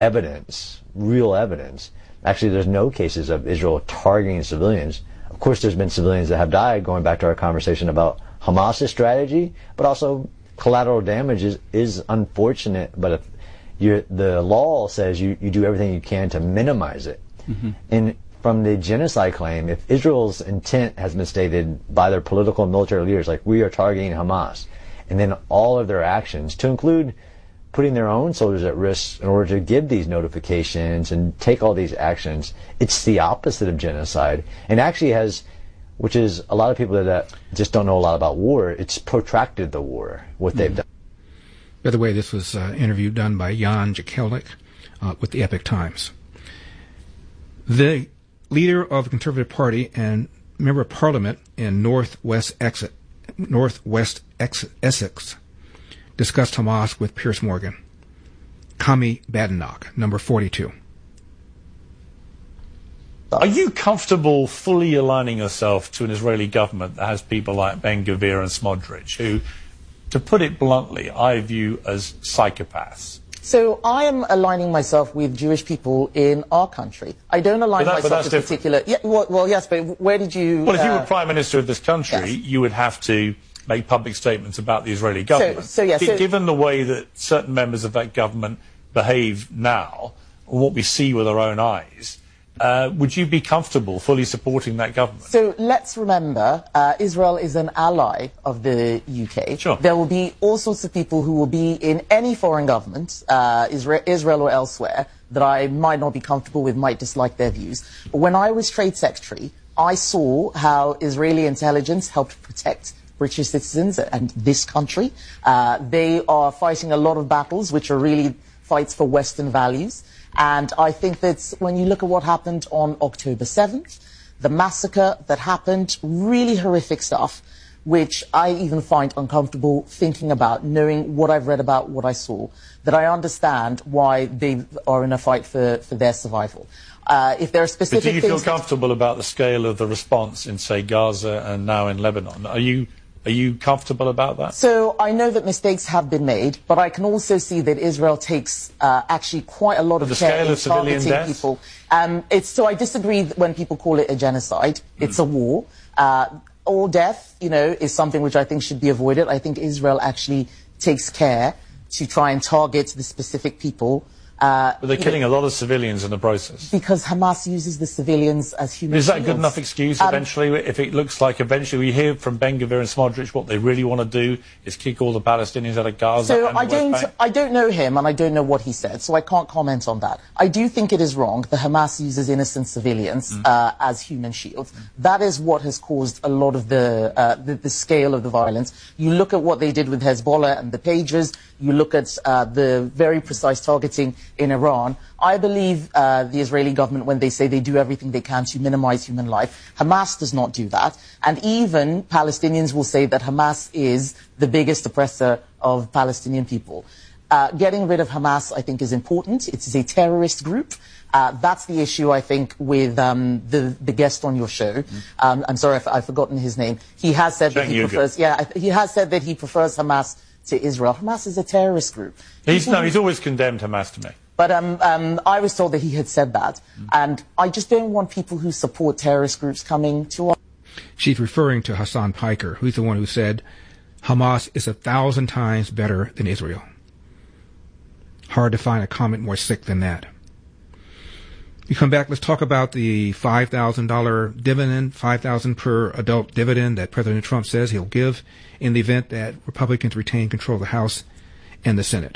evidence, real evidence. Actually, there's no cases of Israel targeting civilians. Of course, there's been civilians that have died, going back to our conversation about Hamas's strategy, but also collateral damage is unfortunate, but if the law says you do everything you can to minimize it. Mm-hmm. And from the genocide claim, if Israel's intent has been stated by their political and military leaders, like we are targeting Hamas, and then all of their actions, to include putting their own soldiers at risk in order to give these notifications and take all these actions, it's the opposite of genocide, and actually has, which is a lot of people that just don't know a lot about war, it's protracted the war, what they've done. By the way, this was an interview done by Jan Jekielek with the Epoch Times. The leader of the Conservative Party and member of Parliament in Northwest Essex discussed Hamas with Piers Morgan. Kami Badenoch, number 42. Are you comfortable fully aligning yourself to an Israeli government that has people like Ben-Gvir and Smotrich, who, to put it bluntly, I view as psychopaths? So I am aligning myself with Jewish people in our country. I don't align myself to particular... Yeah, well, yes, but where did you... Well, if you were Prime Minister of this country, yes, you would have to make public statements about the Israeli government. Given the way that certain members of that government behave now, and what we see with our own eyes, would you be comfortable fully supporting that government? So let's remember, Israel is an ally of the UK. Sure. There will be all sorts of people who will be in any foreign government, Israel or elsewhere, that I might not be comfortable with, might dislike their views. But when I was Trade Secretary, I saw how Israeli intelligence helped protect British citizens and this country. They are fighting a lot of battles, which are really fights for Western values. And I think that when you look at what happened on October 7th, the massacre that happened, really horrific stuff, which I even find uncomfortable thinking about, knowing what I've read about, what I saw, that I understand why they are in a fight for their survival. If there are specific things... But do you feel things comfortable about the scale of the response in, say, Gaza and now in Lebanon? Are you comfortable about that? So I know that mistakes have been made, but I can also see that Israel takes actually quite a lot of care in targeting people. So I disagree when people call it a genocide. It's a war. All death, is something which I think should be avoided. I think Israel actually takes care to try and target the specific people. But they're killing a lot of civilians in the process. Because Hamas uses the civilians as human Is that shields. a good enough excuse eventually, if it looks like eventually we hear from Ben-Gvir and Smotrich what they really want to do is kick all the Palestinians out of Gaza so and the West Bank? I don't know him and I don't know what he said, so I can't comment on that. I do think it is wrong that Hamas uses innocent civilians as human shields. That is what has caused a lot of the scale of the violence. You look at what they did with Hezbollah and the pages, you look at the very precise targeting in Iran. I believe the Israeli government, when they say they do everything they can to minimize human life, Hamas does not do that. And even Palestinians will say that Hamas is the biggest oppressor of Palestinian people. Getting rid of Hamas, I think, is important. It is a terrorist group. That's the issue, I think, with the guest on your show. I'm sorry, I've forgotten his name. He has said that he prefers. Yeah, he has said that he prefers Hamas to Israel. Hamas is a terrorist group. He's always condemned Hamas to me. But I was told that he had said that. And I just don't want people who support terrorist groups coming to us. She's referring to Hassan Piker, who's the one who said, Hamas is 1,000 times better than Israel. Hard to find a comment more sick than that. You come back, let's talk about the $5,000 dividend, $5,000 per adult dividend that President Trump says he'll give in the event that Republicans retain control of the House and the Senate.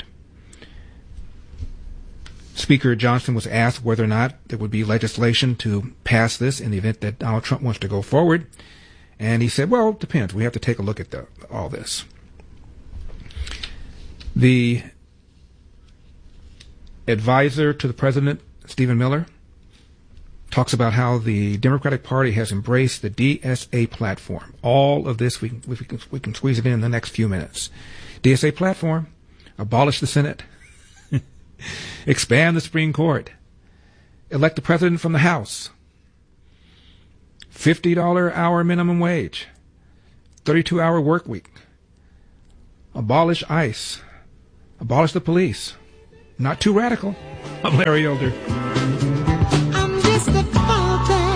Speaker Johnson was asked whether or not there would be legislation to pass this in the event that Donald Trump wants to go forward. And he said, well, it depends. We have to take a look at all this. The advisor to the president, Stephen Miller, talks about how the Democratic Party has embraced the DSA platform. All of this, we can squeeze it in the next few minutes. DSA platform, abolish the Senate, expand the Supreme Court, elect the president from the House, $50 hour minimum wage, 32-hour work week, abolish ICE, abolish the police, Not too radical. I'm Larry Elder. I'm just a father.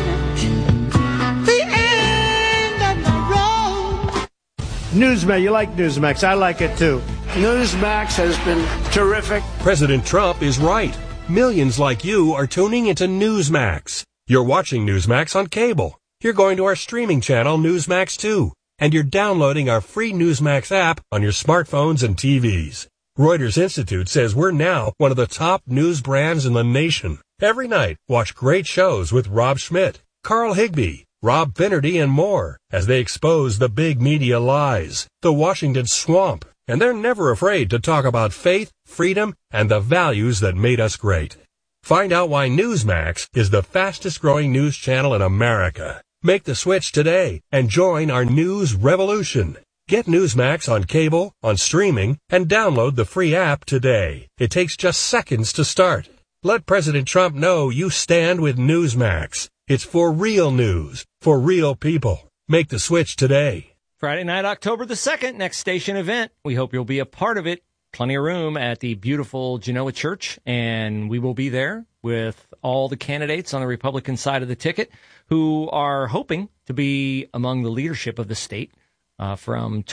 The end of the road. Newsmax, you like Newsmax. I like it too. Newsmax has been terrific. President Trump is right. Millions like you are tuning into Newsmax. You're watching Newsmax on cable. You're going to our streaming channel, Newsmax 2. And you're downloading our free Newsmax app on your smartphones and TVs. Reuters Institute says we're now one of the top news brands in the nation. Every night, watch great shows with Rob Schmidt, Carl Higbie, Rob Finnerty, and more as they expose the big media lies, the Washington swamp, and they're never afraid to talk about faith, freedom, and the values that made us great. Find out why Newsmax is the fastest-growing news channel in America. Make the switch today and join our news revolution. Get Newsmax on cable, on streaming, and download the free app today. It takes just seconds to start. Let President Trump know you stand with Newsmax. It's for real news, for real people. Make the switch today. Friday night, October the 2nd, next station event. We hope you'll be a part of it. Plenty of room at the beautiful Genoa Church, and we will be there with all the candidates on the Republican side of the ticket who are hoping to be among the leadership of the state from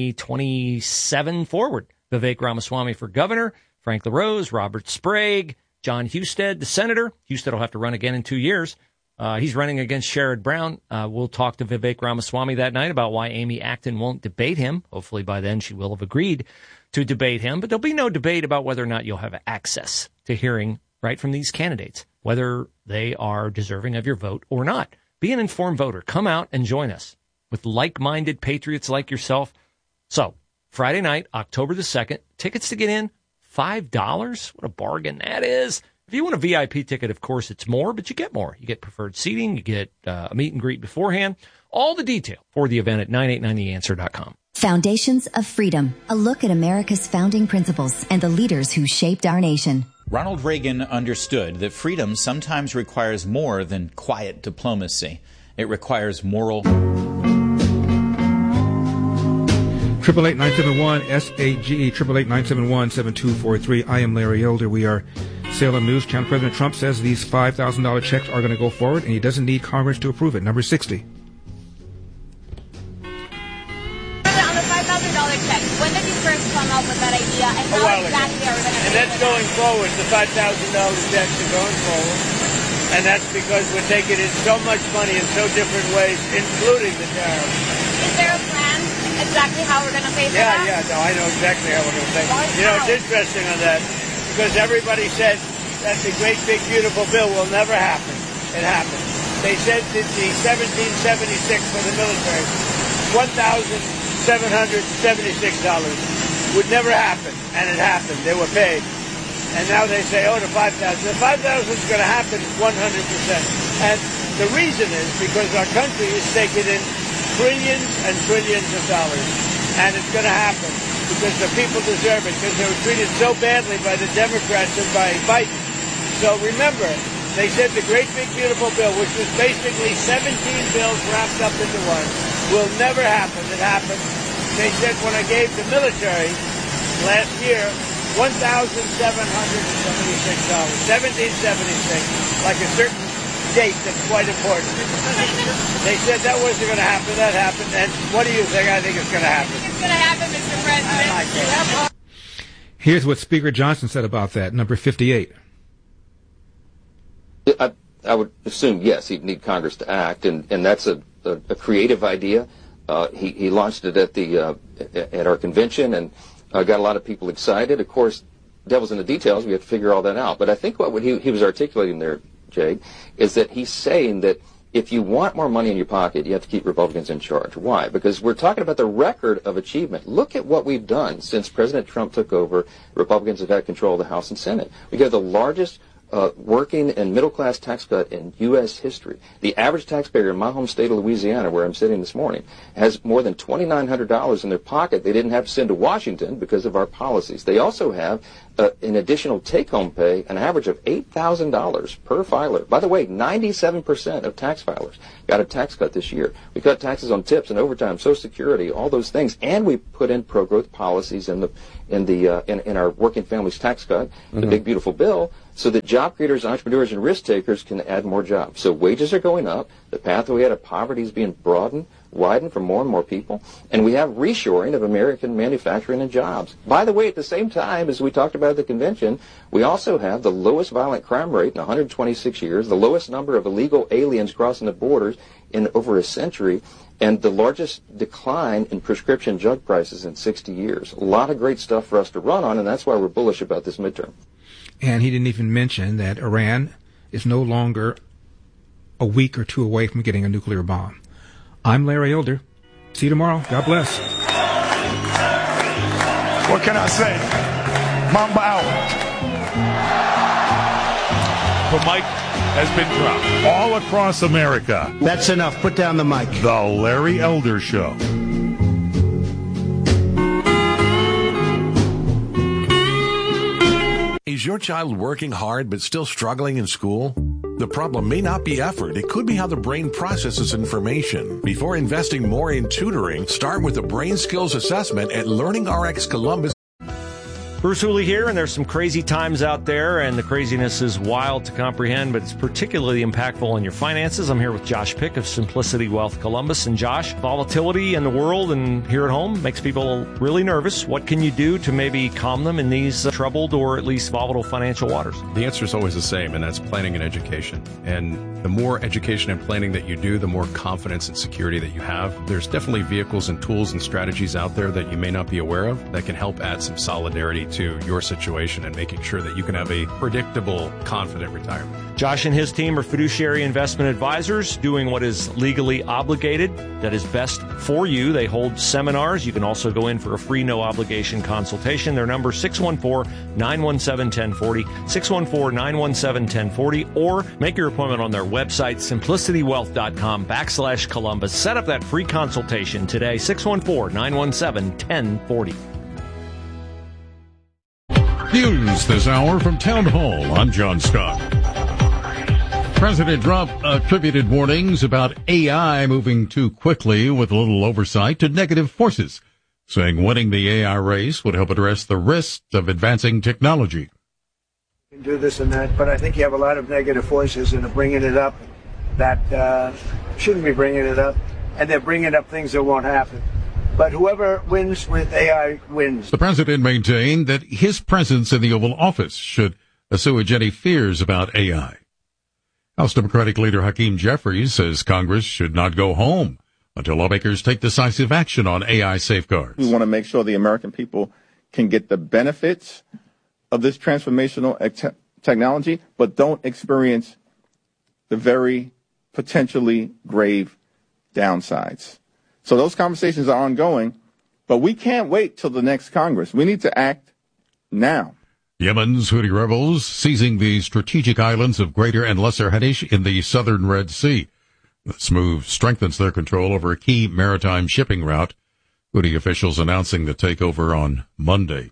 2027 forward. Vivek Ramaswamy for governor, Frank LaRose, Robert Sprague, John Husted, the senator. Husted will have to run again in 2 years. He's running against Sherrod Brown. We'll talk to Vivek Ramaswamy that night about why Amy Acton won't debate him. Hopefully by then she will have agreed to debate him. But there'll be no debate about whether or not you'll have access to hearing right from these candidates, whether they are deserving of your vote or not. Be an informed voter. Come out and join us with like-minded patriots like yourself. So, Friday night, October the 2nd, tickets to get in, $5. What a bargain that is. If you want a VIP ticket, of course, it's more, but you get more. You get preferred seating. You get a meet and greet beforehand. All the detail for the event at 989theanswer.com. Foundations of Freedom, a look at America's founding principles and the leaders who shaped our nation. Ronald Reagan understood that freedom sometimes requires more than quiet diplomacy. It requires moral... 888-971-SAGE, 888-971-7243. I am Larry Elder. We are Salem News Channel. President Trump says these $5,000 checks are going to go forward, and he doesn't need Congress to approve it. Number 60. On the $5,000 check, when did you first come up with that idea, and how exactly are we going to... And that's going forward. The $5,000 checks are going forward. And that's because we're taking in so much money in so different ways, including the tariffs. Is there a plan exactly how we're going to pay for that? Yeah, no, I know exactly how we're going to pay. You know, it's interesting on that, because everybody said that the great, big, beautiful bill will never happen. It happened. They said that the 1776 for the military, $1,776 would never happen, and it happened. They were paid. And now they say, oh, the 5,000. The 5,000 is going to happen 100%. And the reason is because our country is taking in trillions and trillions of dollars. And it's going to happen because the people deserve it, because they were treated so badly by the Democrats and by Biden. So remember, they said the great, big, beautiful bill, which was basically 17 bills wrapped up into one, will never happen. It happened. They said when I gave the military last year, $1,776, 1776, like a certain date that's quite important. They said that wasn't going to happen. That happened. And what do you think? I think it's going to happen. It's going to happen, Mr. President. I like it. Here's what Speaker Johnson said about that, number 58. I would assume, yes, he'd need Congress to act, and that's a creative idea. He launched it at our convention, and got a lot of people excited. Of course, devil's in the details. We have to figure all that out. But I think what he was articulating there, Jade, is that he's saying that if you want more money in your pocket, you have to keep Republicans in charge. Why? Because we're talking about the record of achievement. Look at what we've done since President Trump took over. Republicans have had control of the House and Senate. We have the largest working and middle-class tax cut in U.S. history. The average taxpayer in my home state of Louisiana, where I'm sitting this morning, has more than $2,900 in their pocket they didn't have to send to Washington because of our policies. They also have an additional take-home pay, an average of $8,000 per filer. By the way, 97% of tax filers got a tax cut this year. We cut taxes on tips and overtime, Social Security, all those things, and we put in pro-growth policies in our Working Families Tax Cut, the big beautiful bill, so that job creators, entrepreneurs, and risk takers can add more jobs. So wages are going up. The pathway out of poverty is being widened for more and more people, and we have reshoring of American manufacturing and jobs. By the way, at the same time, as we talked about at the convention, we also have the lowest violent crime rate in 126 years, the lowest number of illegal aliens crossing the borders in over a century, and the largest decline in prescription drug prices in 60 years. A lot of great stuff for us to run on, and that's why we're bullish about this midterm. And he didn't even mention that Iran is no longer a week or two away from getting a nuclear bomb. I'm Larry Elder. See you tomorrow. God bless. What can I say? Mamba out. The mic has been dropped. All across America. That's enough. Put down the mic. The Larry Elder Show. Is your child working hard but still struggling in school? The problem may not be effort. It could be how the brain processes information. Before investing more in tutoring, start with a brain skills assessment at LearningRx Columbus. Bruce Hooley here, and there's some crazy times out there, and the craziness is wild to comprehend, but it's particularly impactful on your finances. I'm here with Josh Pick of Simplicity Wealth Columbus. And Josh, volatility in the world and here at home makes people really nervous. What can you do to maybe calm them in these troubled or at least volatile financial waters? The answer is always the same, and that's planning and education. And the more education and planning that you do, the more confidence and security that you have. There's definitely vehicles and tools and strategies out there that you may not be aware of that can help add some solidarity to your situation and making sure that you can have a predictable, confident retirement. Josh and his team are fiduciary investment advisors doing what is legally obligated, that is best for you. They hold seminars. You can also go in for a free, no-obligation consultation. Their number, 614-917-1040, 614-917-1040, or make your appointment on their website, simplicitywealth.com/Columbus. Set up that free consultation today, 614-917-1040. News this hour from Town Hall. I'm John Scott. President Trump attributed warnings about AI moving too quickly with little oversight to negative forces, saying winning the AI race would help address the risks of advancing technology. You can do this and that, but I think you have a lot of negative voices and are bringing it up that shouldn't be bringing it up, and they're bringing up things that won't happen. But whoever wins with AI wins. The president maintained that his presence in the Oval Office should assuage any fears about AI. House Democratic leader Hakeem Jeffries says Congress should not go home until lawmakers take decisive action on AI safeguards. We want to make sure the American people can get the benefits of this transformational technology, but don't experience the very potentially grave downsides. So those conversations are ongoing, but we can't wait till the next Congress. We need to act now. Yemen's Houthi rebels seizing the strategic islands of Greater and Lesser Hanish in the southern Red Sea. This move strengthens their control over a key maritime shipping route. Houthi officials announcing the takeover on Monday.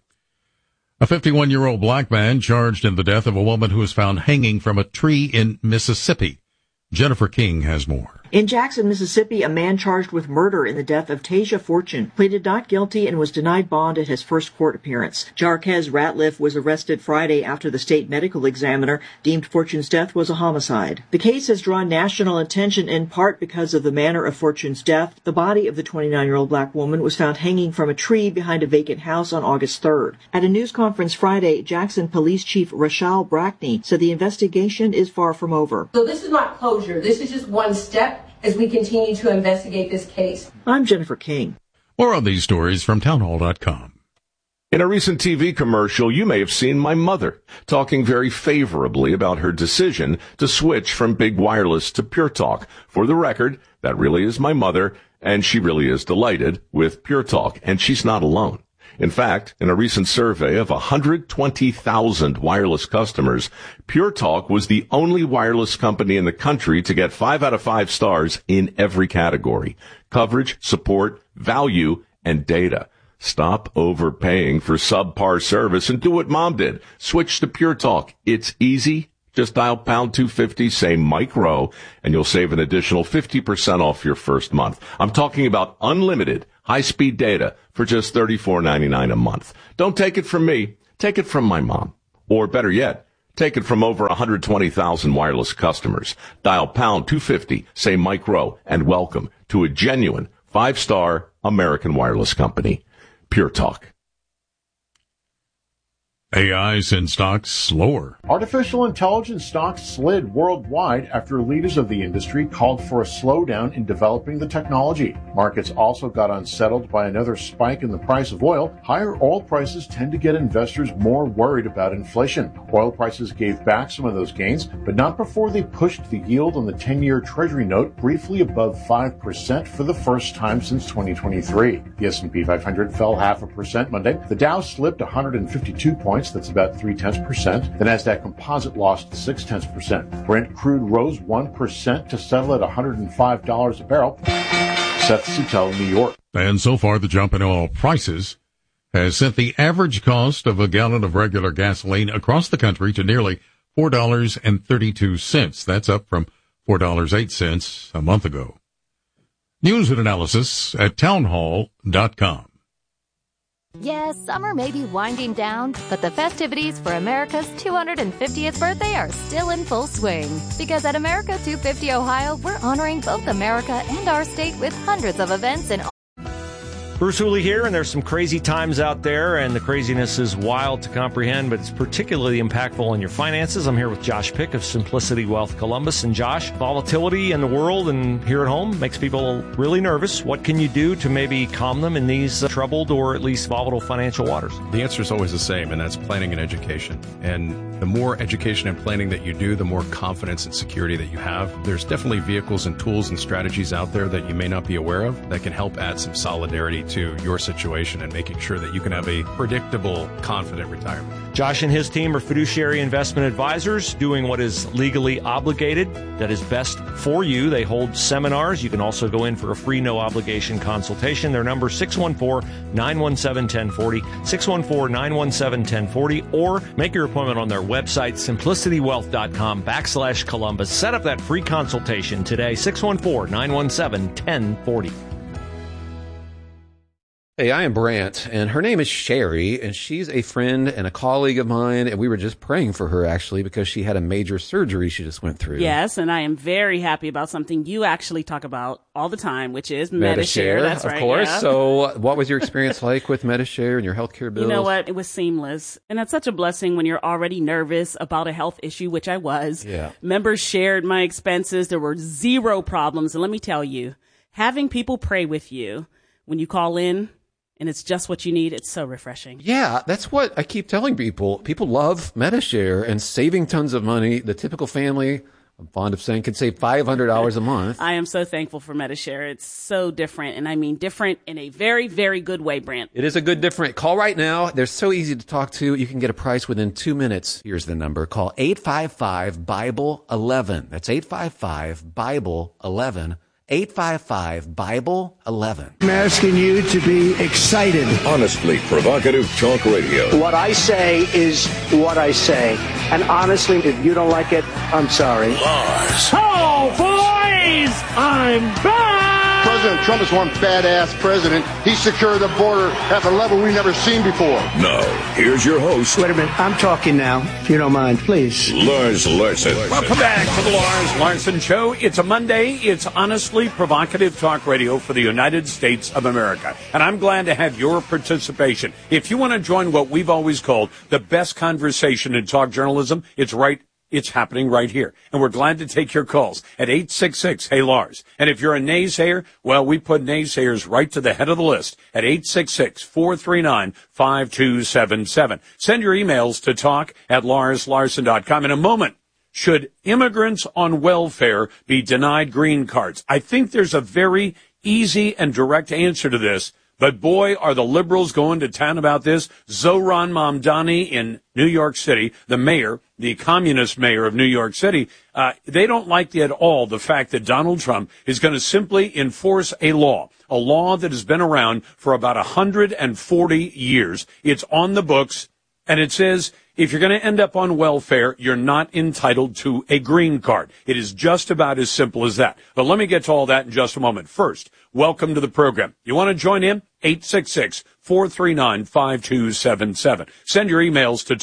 A 51-year-old black man charged in the death of a woman who was found hanging from a tree in Mississippi. Jennifer King has more. In Jackson, Mississippi, a man charged with murder in the death of Tasia Fortune pleaded not guilty and was denied bond at his first court appearance. Jarquez Ratliff was arrested Friday after the state medical examiner deemed Fortune's death was a homicide. The case has drawn national attention in part because of the manner of Fortune's death. The body of the 29-year-old black woman was found hanging from a tree behind a vacant house on August 3rd. At a news conference Friday, Jackson Police Chief Rashal Brackney said the investigation is far from over. So this is not closure. This is just one step as we continue to investigate this case. I'm Jennifer King. More on these stories from townhall.com. In a recent TV commercial, you may have seen my mother talking very favorably about her decision to switch from Big Wireless to Pure Talk. For the record, that really is my mother, and she really is delighted with Pure Talk, and she's not alone. In fact, in a recent survey of 120,000 wireless customers, Pure Talk was the only wireless company in the country to get 5 out of 5 stars in every category: coverage, support, value, and data. Stop overpaying for subpar service and do what Mom did. Switch to Pure Talk. It's easy. Just dial pound 250, say Mike Rowe, and you'll save an additional 50% off your first month. I'm talking about unlimited high-speed data for just $34.99 a month. Don't take it from me. Take it from my mom. Or better yet, take it from over 120,000 wireless customers. Dial pound 250, say Mike Rowe, and welcome to a genuine 5-star American wireless company. Pure Talk. AI sends stocks lower. Artificial intelligence stocks slid worldwide after leaders of the industry called for a slowdown in developing the technology. Markets also got unsettled by another spike in the price of oil. Higher oil prices tend to get investors more worried about inflation. Oil prices gave back some of those gains, but not before they pushed the yield on the 10-year Treasury note briefly above 5% for the first time since 2023. The S&P 500 fell 0.5% Monday. The Dow slipped 152 points. That's about 0.3%. The Nasdaq Composite lost 0.6%. Brent crude rose 1% to settle at $105 a barrel. Seth Suttel, New York. And so far, the jump in oil prices has sent the average cost of a gallon of regular gasoline across the country to nearly $4.32. That's up from $4.08 a month ago. News and analysis at townhall.com. Yes, summer may be winding down, but the festivities for America's 250th birthday are still in full swing. Because at America 250 Ohio, we're honoring both America and our state with hundreds of events and Bruce Hooley here, and there's some crazy times out there, and the craziness is wild to comprehend, but it's particularly impactful on your finances. I'm here with Josh Pick of Simplicity Wealth Columbus. And Josh, volatility in the world and here at home makes people really nervous. What can you do to maybe calm them in these troubled or at least volatile financial waters? The answer is always the same, and that's planning and education. And the more education and planning that you do, the more confidence and security that you have. There's definitely vehicles and tools and strategies out there that you may not be aware of that can help add some solidarity to your situation and making sure that you can have a predictable, confident retirement. Josh and his team are fiduciary investment advisors doing what is legally obligated, that is best for you. They hold seminars. You can also go in for a free, no-obligation consultation. Their number is 614-917-1040, 614-917-1040, or make your appointment on their website, simplicitywealth.com/Columbus. Set up that free consultation today, 614-917-1040. Hey, I am Brant, and her name is Sherry, and she's a friend and a colleague of mine, and we were just praying for her, actually, because she had a major surgery she just went through. Yes, and I am very happy about something you actually talk about all the time, which is Medi-Share. That's right, of course. Yeah. So what was your experience like with Medi-Share and your healthcare bills? You know what? It was seamless, and it's such a blessing when you're already nervous about a health issue, which I was. Yeah. Members shared my expenses. There were zero problems, and let me tell you, having people pray with you when you call in, and it's just what you need. It's so refreshing. Yeah, that's what I keep telling people. People love Medi-Share and saving tons of money. The typical family, I'm fond of saying, can save $500 a month. I am so thankful for Medi-Share. It's so different, and I mean different in a very, very good way, Brant. It is a good different. Call right now. They're so easy to talk to. You can get a price within 2 minutes. Here's the number. Call 855-BIBLE-11. That's 855-BIBLE-11. 855-BIBLE-11. I'm asking you to be excited. Honestly provocative talk radio. What I say is what I say. And honestly, if you don't like it, I'm sorry. Lars. Oh, boys! I'm back! President Trump is one badass president. He secured the border at a level we've never seen before. Now, here's your host. Wait a minute. I'm talking now, if you don't mind, please. Lars Larson. Welcome back to the Lars Larson Show. It's a Monday. It's honestly provocative talk radio for the United States of America. And I'm glad to have your participation. If you want to join what we've always called the best conversation in talk journalism, it's happening right here. And we're glad to take your calls at 866-HEY-LARS. And if you're a naysayer, well, we put naysayers right to the head of the list at 866-439-5277. Send your emails to talk@LarsLarson.com. In a moment, should immigrants on welfare be denied green cards? I think there's a very easy and direct answer to this, But boy, are the liberals going to town about this. Zohran Mamdani in New York City, the mayor, the communist mayor of New York City, they don't like at all the fact that Donald Trump is going to simply enforce a law that has been around for about 140 years. It's on the books, and it says if you're going to end up on welfare, you're not entitled to a green card. It is just about as simple as that. But let me get to all that in just a moment. First, welcome to the program. You want to join in? 866-439-5277. Send your emails to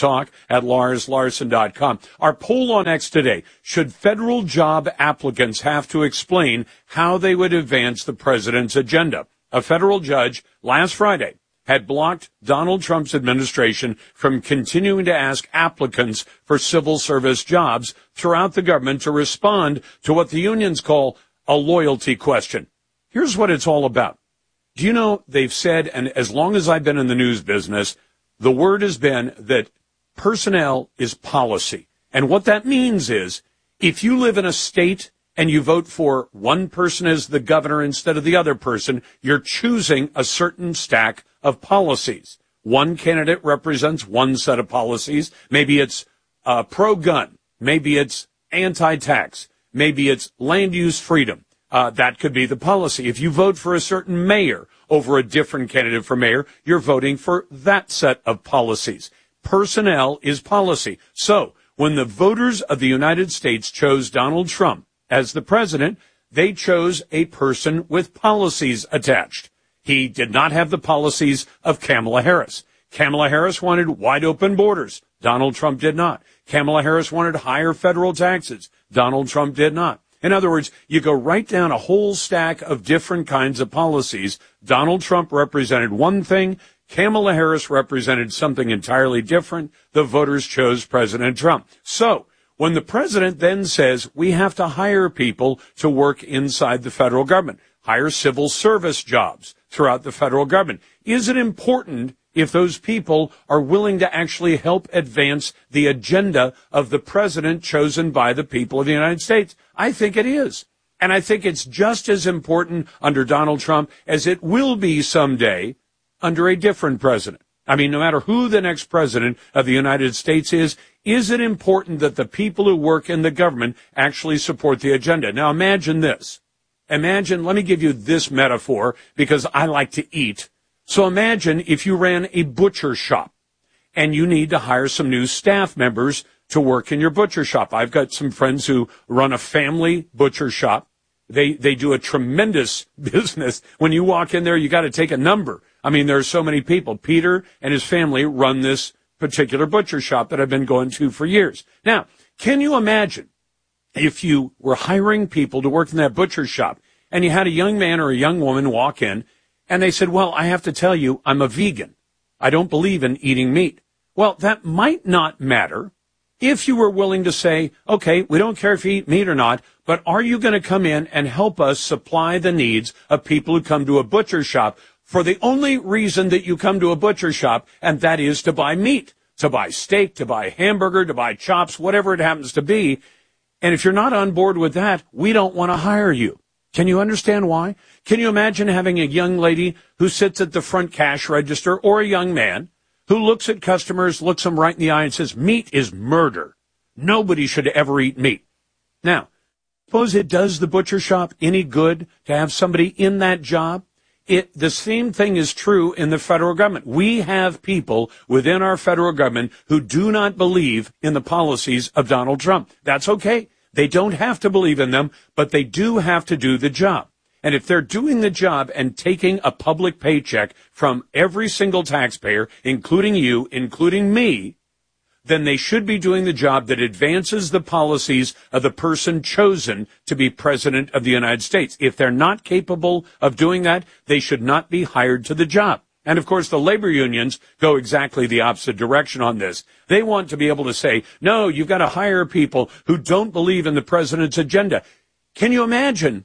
talk@LarsLarson.com. Our poll on X today: should federal job applicants have to explain how they would advance the president's agenda? A federal judge last Friday had blocked Donald Trump's administration from continuing to ask applicants for civil service jobs throughout the government to respond to what the unions call a loyalty question. Here's what it's all about. Do you know, they've said, and as long as I've been in the news business, the word has been that personnel is policy. And what that means is, if you live in a state and you vote for one person as the governor instead of the other person, you're choosing a certain stack of policies. One candidate represents one set of policies. Maybe it's pro-gun. Maybe it's anti-tax. Maybe it's land use freedom. That could be the policy. If you vote for a certain mayor over a different candidate for mayor, you're voting for that set of policies. Personnel is policy. So when the voters of the United States chose Donald Trump as the president, they chose a person with policies attached. He did not have the policies of Kamala Harris. Kamala Harris wanted wide open borders. Donald Trump did not. Kamala Harris wanted higher federal taxes. Donald Trump did not. In other words, you go right down a whole stack of different kinds of policies. Donald Trump represented one thing. Kamala Harris represented something entirely different. The voters chose President Trump. So when the president then says we have to hire people to work inside the federal government, hire civil service jobs throughout the federal government, is it important if those people are willing to actually help advance the agenda of the president chosen by the people of the United States? I think it is. And I think it's just as important under Donald Trump as it will be someday under a different president. I mean, no matter who the next president of the United States is it important that the people who work in the government actually support the agenda? Now imagine this. Imagine, let me give you this metaphor because I like to eat. So imagine if you ran a butcher shop and you need to hire some new staff members to work in your butcher shop. I've got some friends who run a family butcher shop. They do a tremendous business. When you walk in there, you got to take a number. I mean, there are so many people. Peter and his family run this particular butcher shop that I've been going to for years. Now, can you imagine if you were hiring people to work in that butcher shop and you had a young man or a young woman walk in and they said, well, I have to tell you, I'm a vegan. I don't believe in eating meat. Well, that might not matter if you were willing to say, okay, we don't care if you eat meat or not, but are you going to come in and help us supply the needs of people who come to a butcher shop for the only reason that you come to a butcher shop, and that is to buy meat, to buy steak, to buy hamburger, to buy chops, whatever it happens to be. And if you're not on board with that, we don't want to hire you. Can you understand why? Can you imagine having a young lady who sits at the front cash register or a young man who looks at customers, looks them right in the eye and says, meat is murder. Nobody should ever eat meat. Now, suppose it does the butcher shop any good to have somebody in that job? The same thing is true in the federal government. We have people within our federal government who do not believe in the policies of Donald Trump. That's okay. They don't have to believe in them, but they do have to do the job. And if they're doing the job and taking a public paycheck from every single taxpayer, including you, including me, then they should be doing the job that advances the policies of the person chosen to be president of the United States. If they're not capable of doing that, they should not be hired to the job. And, of course, the labor unions go exactly the opposite direction on this. They want to be able to say, no, you've got to hire people who don't believe in the president's agenda. Can you imagine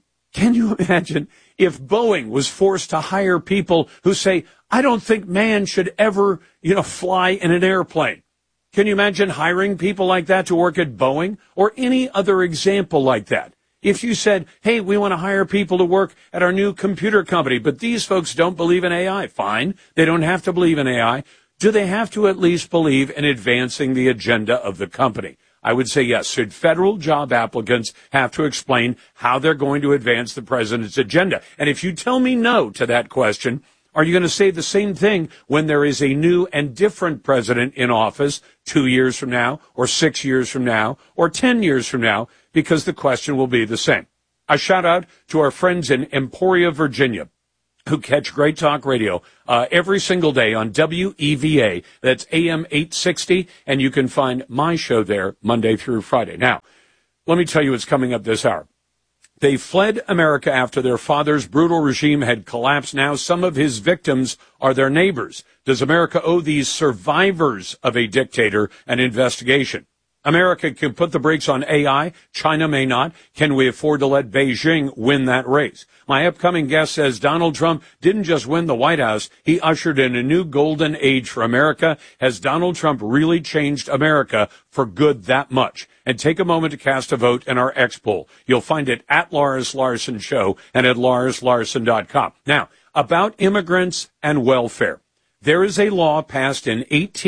if Boeing was forced to hire people who say, I don't think man should ever, fly in an airplane? Can you imagine hiring people like that to work at Boeing or any other example like that? If you said, hey, we want to hire people to work at our new computer company, but these folks don't believe in AI, fine. They don't have to believe in AI. Do they have to at least believe in advancing the agenda of the company? I would say yes. Should federal job applicants have to explain how they're going to advance the president's agenda? And if you tell me no to that question, are you going to say the same thing when there is a new and different president in office 2 years from now, or 6 years from now, or 10 years from now? Because the question will be the same. A shout out to our friends in Emporia, Virginia, who catch Great Talk Radio every single day on WEVA. That's AM 860, and you can find my show there Monday through Friday. Now, let me tell you what's coming up this hour. They fled America after their father's brutal regime had collapsed. Now some of his victims are their neighbors. Does America owe these survivors of a dictator an investigation? America can put the brakes on AI. China may not. Can we afford to let Beijing win that race? My upcoming guest says Donald Trump didn't just win the White House. He ushered in a new golden age for America. Has Donald Trump really changed America for good that much? And take a moment to cast a vote in our X poll. You'll find it at Lars Larson Show and at LarsLarson.com. Now, about immigrants and welfare. There is a law passed in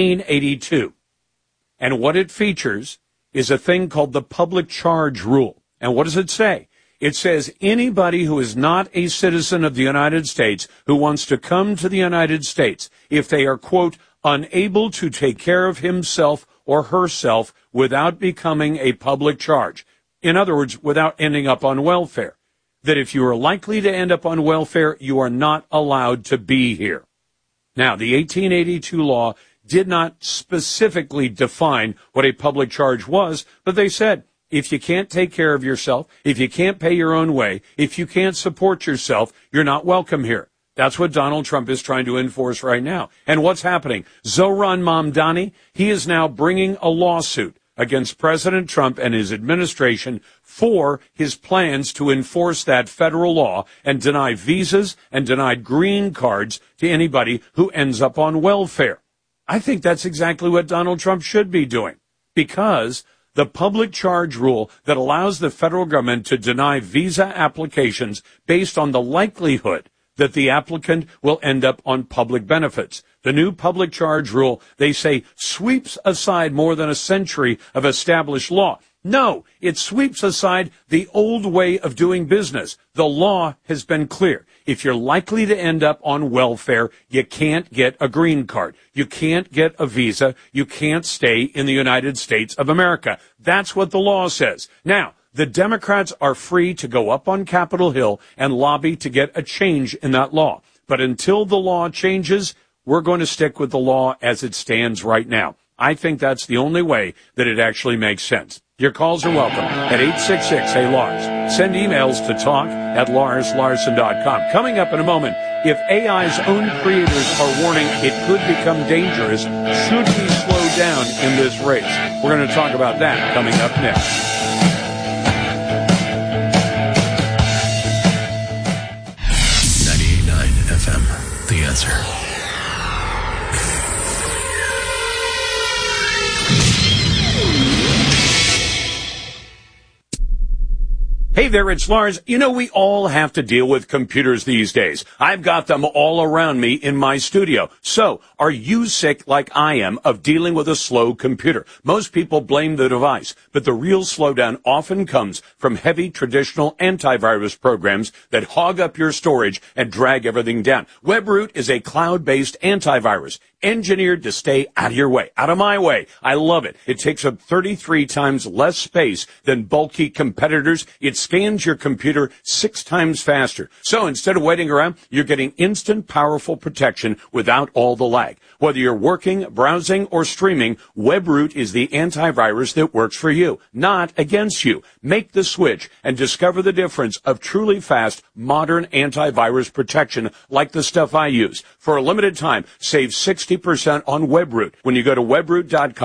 1882. And what it features is a thing called the public charge rule. And what does it say? It says anybody who is not a citizen of the United States who wants to come to the United States, if they are, quote, unable to take care of himself or herself without becoming a public charge. In other words, without ending up on welfare. That if you are likely to end up on welfare, you are not allowed to be here. Now, the 1882 law did not specifically define what a public charge was, but they said, if you can't take care of yourself, if you can't pay your own way, if you can't support yourself, you're not welcome here. That's what Donald Trump is trying to enforce right now. And what's happening? Zohran Mamdani, he is now bringing a lawsuit against President Trump and his administration for his plans to enforce that federal law and deny visas and deny green cards to anybody who ends up on welfare. I think that's exactly what Donald Trump should be doing, because the public charge rule that allows the federal government to deny visa applications based on the likelihood that the applicant will end up on public benefits. The new public charge rule, they say, sweeps aside more than a century of established law. No, it sweeps aside the old way of doing business. The law has been clear. If you're likely to end up on welfare, you can't get a green card. You can't get a visa. You can't stay in the United States of America. That's what the law says. Now, the Democrats are free to go up on Capitol Hill and lobby to get a change in that law. But until the law changes, we're going to stick with the law as it stands right now. I think that's the only way that it actually makes sense. Your calls are welcome at 866-HEY-LARS. Send emails to talk@LarsLarson.com. Coming up in a moment, if AI's own creators are warning it could become dangerous, should we slow down in this race? We're going to talk about that coming up next. 98.9 FM, The Answer. Hey there, it's Lars. You know, we all have to deal with computers these days. I've got them all around me in my studio. So, are you sick like I am of dealing with a slow computer? Most people blame the device, but the real slowdown often comes from heavy traditional antivirus programs that hog up your storage and drag everything down. WebRoot is a cloud-based antivirus engineered to stay out of your way, out of my way. I love it. It takes up 33 times less space than bulky competitors. It scans your computer 6 times faster. So instead of waiting around, you're getting instant, powerful protection without all the lag. Whether you're working, browsing, or streaming, WebRoot is the antivirus that works for you, not against you. Make the switch and discover the difference of truly fast, modern antivirus protection like the stuff I use. For a limited time, save 60% on WebRoot when you go to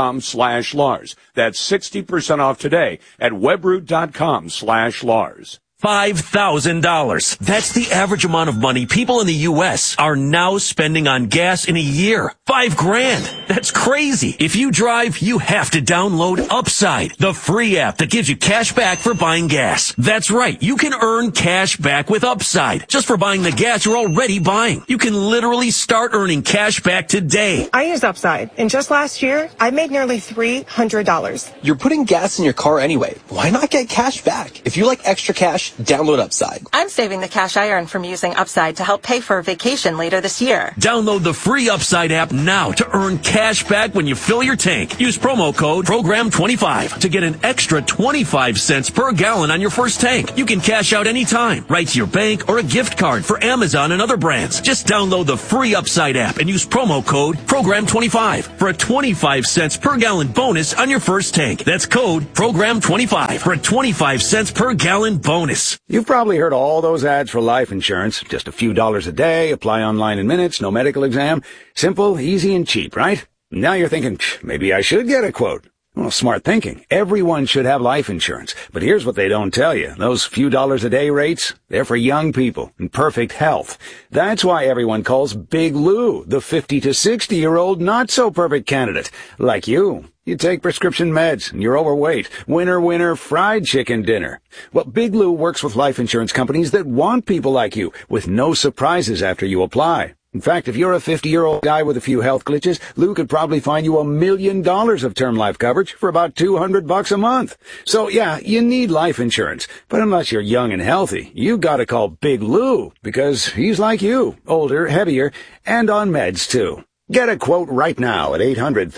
webroot.com/Lars. That's 60% off today at webroot.com/Lars. $5,000. That's the average amount of money people in the U.S. are now spending on gas in a year. $5,000. That's crazy. If you drive, you have to download Upside, the free app that gives you cash back for buying gas. That's right. You can earn cash back with Upside just for buying the gas you're already buying. You can literally start earning cash back today. I use Upside, and just last year, I made nearly $300. You're putting gas in your car anyway. Why not get cash back? If you like extra cash, download Upside. I'm saving the cash I earn from using Upside to help pay for a vacation later this year. Download the free Upside app now to earn cash back when you fill your tank. Use promo code PROGRAM25 to get an extra 25 cents per gallon on your first tank. You can cash out anytime, right to your bank or a gift card for Amazon and other brands. Just download the free Upside app and use promo code PROGRAM25 for a 25 cents per gallon bonus on your first tank. That's code PROGRAM25 for a 25 cents per gallon bonus. You've probably heard all those ads for life insurance. Just a few dollars a day, apply online in minutes, no medical exam. Simple, easy, and cheap, right? Now you're thinking, maybe I should get a quote. Well, smart thinking. Everyone should have life insurance. But here's what they don't tell you. Those few dollars a day rates, they're for young people in perfect health. That's why everyone calls Big Lou the 50 to 60-year-old not-so-perfect candidate, like you. You take prescription meds, and you're overweight. Winner, winner, fried chicken dinner. Well, Big Lou works with life insurance companies that want people like you, with no surprises after you apply. In fact, if you're a 50-year-old guy with a few health glitches, Lou could probably find you $1 million of term life coverage for about $200 a month. So, yeah, you need life insurance. But unless you're young and healthy, you gotta call Big Lou, because he's like you, older, heavier, and on meds, too. Get a quote right now at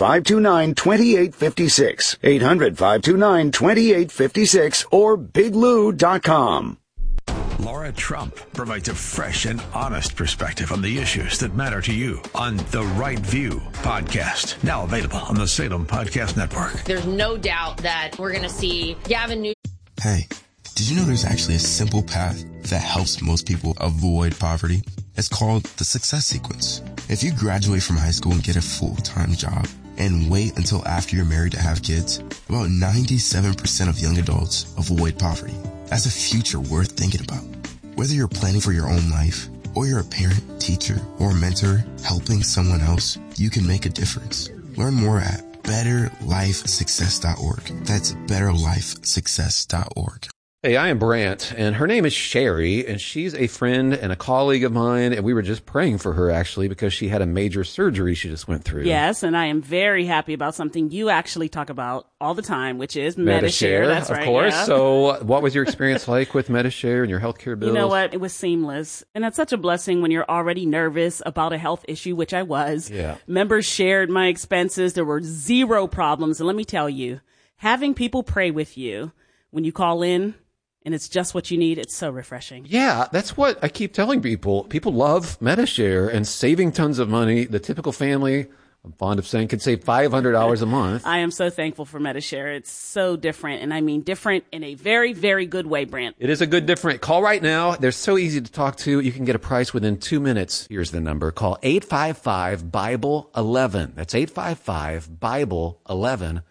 800-529-2856, 800-529-2856, or biglou.com. Laura Trump provides a fresh and honest perspective on the issues that matter to you on The Right View podcast. Now available on the Salem Podcast Network. There's no doubt that we're going to see Gavin Newsom. Hey, did you know there's actually a simple path that helps most people avoid poverty? It's called the Success Sequence. If you graduate from high school and get a full-time job and wait until after you're married to have kids, about 97% of young adults avoid poverty. That's a future worth thinking about. Whether you're planning for your own life, or you're a parent, teacher, or mentor helping someone else, you can make a difference. Learn more at betterlifesuccess.org. That's betterlifesuccess.org. Hey, I am Brant, and her name is Sherry, and she's a friend and a colleague of mine, and we were just praying for her, actually, because she had a major surgery she just went through. Yes, and I am very happy about something you actually talk about all the time, which is Medi-Share. That's right, of course. Yeah. So what was your experience like with Medi-Share and your healthcare bills? You know what? It was seamless. And that's such a blessing when you're already nervous about a health issue, which I was. Yeah. Members shared my expenses. There were zero problems. And let me tell you, having people pray with you when you call in, and it's just what you need, it's so refreshing. Yeah, that's what I keep telling people. People love Medi-Share and saving tons of money. The typical family, I'm fond of saying, could save $500 a month. I am so thankful for Medi-Share. It's so different, and I mean different in a very, very good way, Brant. It is a good different. Call right now. They're so easy to talk to. You can get a price within 2 minutes. Here's the number. Call 855-BIBLE-11. That's 855-BIBLE-11.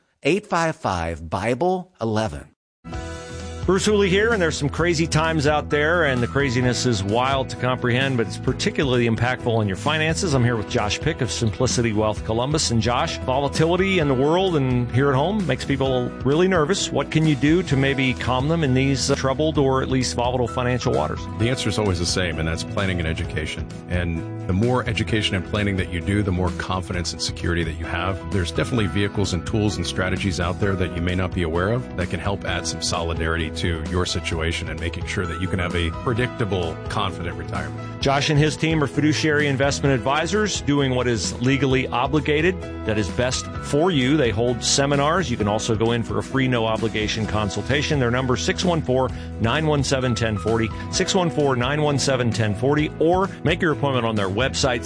855-BIBLE-11. Bruce Hooley here, and there's some crazy times out there, and the craziness is wild to comprehend, but it's particularly impactful on your finances. I'm here with Josh Pick of Simplicity Wealth Columbus. And Josh, volatility in the world and here at home makes people really nervous. What can you do to maybe calm them in these troubled or at least volatile financial waters? The answer is always the same, and that's planning and education. And the more education and planning that you do, the more confidence and security that you have. There's definitely vehicles and tools and strategies out there that you may not be aware of that can help add some solidarity to your situation and making sure that you can have a predictable, confident retirement. Josh and his team are fiduciary investment advisors doing what is legally obligated, that is best for you. They hold seminars. You can also go in for a free, no-obligation consultation. Their number is 614-917-1040, 614-917-1040, or make your appointment on their website,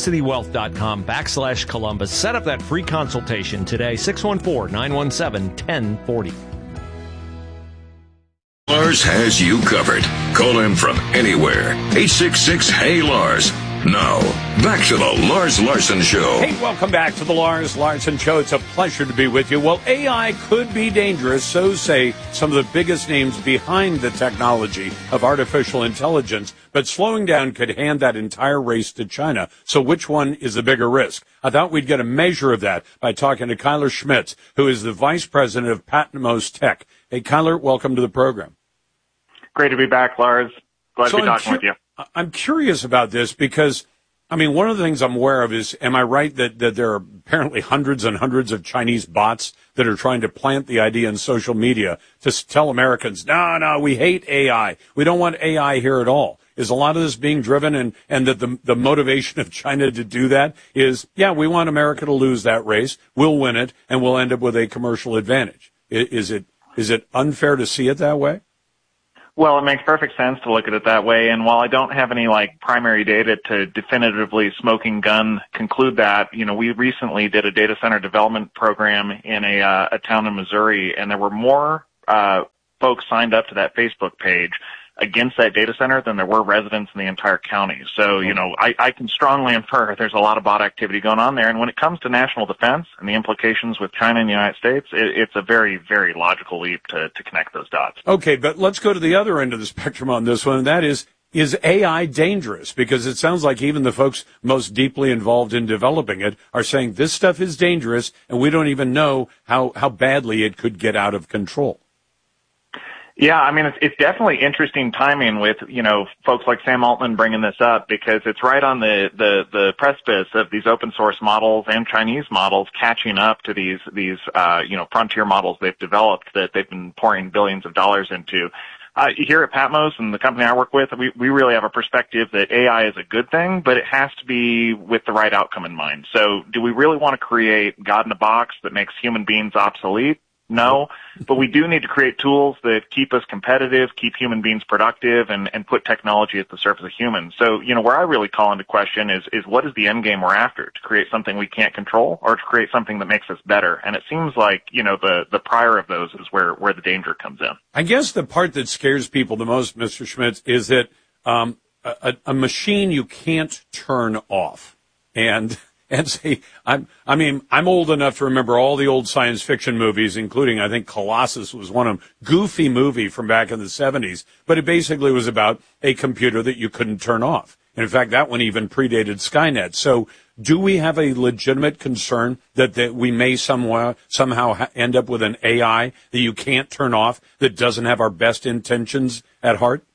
simplicitywealth.com/Columbus. Set up that free consultation today, 614-917-1040. Lars has you covered. Call him from anywhere. 866-HEY-LARS. Now, back to the Lars Larson Show. Hey, welcome back to the Lars Larson Show. It's a pleasure to be with you. Well, AI could be dangerous, so say some of the biggest names behind the technology of artificial intelligence, but slowing down could hand that entire race to China. So which one is the bigger risk? I thought we'd get a measure of that by talking to Kyler Schmitz, who is the Vice President of Patmos Tech. Hey, Kyler, welcome to the program. Great to be back, Lars. Glad to be talking with you. I'm curious about this because, I mean, one of the things I'm aware of is, am I right that there are apparently hundreds and hundreds of Chinese bots that are trying to plant the idea in social media to tell Americans, no, we hate AI. We don't want AI here at all. Is a lot of this being driven and that the motivation of China to do that is, yeah, we want America to lose that race. We'll win it and we'll end up with a commercial advantage. Is it unfair to see it that way? Well, it makes perfect sense to look at it that way. And while I don't have any primary data to definitively smoking gun conclude that, we recently did a data center development program in a town in Missouri, and there were more folks signed up to that Facebook page against that data center than there were residents in the entire county. So, I can strongly infer there's a lot of bot activity going on there. And when it comes to national defense and the implications with China and the United States, it's a very, very logical leap to connect those dots. Okay, but let's go to the other end of the spectrum on this one, and that is AI dangerous? Because it sounds like even the folks most deeply involved in developing it are saying this stuff is dangerous, and we don't even know how badly it could get out of control. Yeah, I mean, it's definitely interesting timing with, folks like Sam Altman bringing this up, because it's right on the precipice of these open source models and Chinese models catching up to these frontier models they've developed that they've been pouring billions of dollars into. Here at Patmos and the company I work with, we really have a perspective that AI is a good thing, but it has to be with the right outcome in mind. So do we really want to create God in a box that makes human beings obsolete? No, but we do need to create tools that keep us competitive, keep human beings productive, and put technology at the surface of humans. So, where I really call into question is what is the end game we're after? To create something we can't control, or to create something that makes us better? And it seems like, the prior of those is where the danger comes in. I guess the part that scares people the most, Mr. Schmitz, is that a machine you can't turn off. And see, I'm old enough to remember all the old science fiction movies, including, I think, Colossus was one of them. Goofy movie from back in the 70s. But it basically was about a computer that you couldn't turn off. And in fact, that one even predated Skynet. So do we have a legitimate concern that we may somehow end up with an AI that you can't turn off, that doesn't have our best intentions at heart?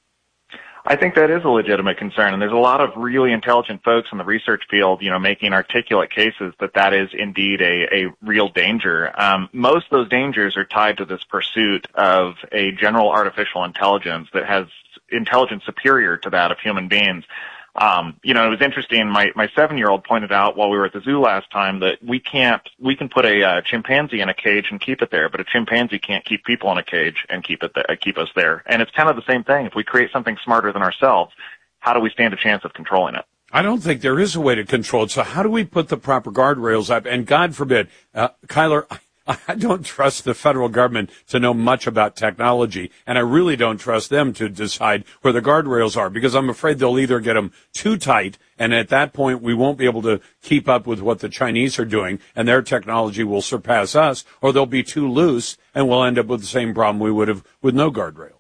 I think that is a legitimate concern, and there's a lot of really intelligent folks in the research field, making articulate cases that is indeed a real danger. Most of those dangers are tied to this pursuit of a general artificial intelligence that has intelligence superior to that of human beings. It was interesting. My 7-year-old pointed out while we were at the zoo last time that we can put a chimpanzee in a cage and keep it there, but a chimpanzee can't keep people in a cage and keep us there. And it's kind of the same thing. If we create something smarter than ourselves, how do we stand a chance of controlling it? I don't think there is a way to control it. So how do we put the proper guardrails up? And God forbid, Kyler, I don't trust the federal government to know much about technology, and I really don't trust them to decide where the guardrails are, because I'm afraid they'll either get them too tight, and at that point we won't be able to keep up with what the Chinese are doing, and their technology will surpass us, or they'll be too loose, and we'll end up with the same problem we would have with no guardrails.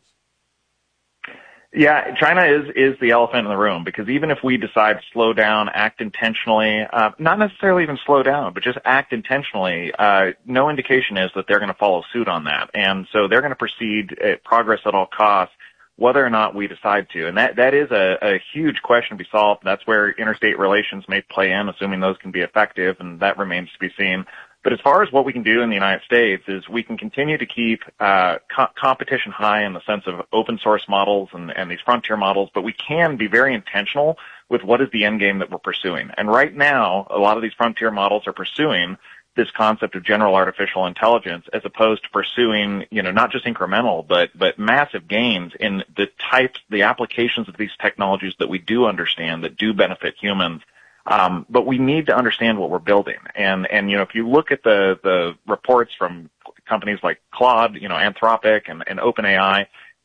Yeah, China is the elephant in the room, because even if we decide to slow down, act intentionally, not necessarily even slow down, but just act intentionally, no indication is that they're going to follow suit on that. And so they're going to proceed at progress at all costs, whether or not we decide to. And that is a huge question to be solved. That's where interstate relations may play in, assuming those can be effective, and that remains to be seen. But as far as what we can do in the United States is we can continue to keep competition high in the sense of open source models and these frontier models, but we can be very intentional with what is the end game that we're pursuing. And right now, a lot of these frontier models are pursuing this concept of general artificial intelligence as opposed to pursuing, not just incremental, but massive gains in the applications of these technologies that we do understand, that do benefit humans. But we need to understand what we're building. And if you look at the reports from companies like Claude, Anthropic and OpenAI,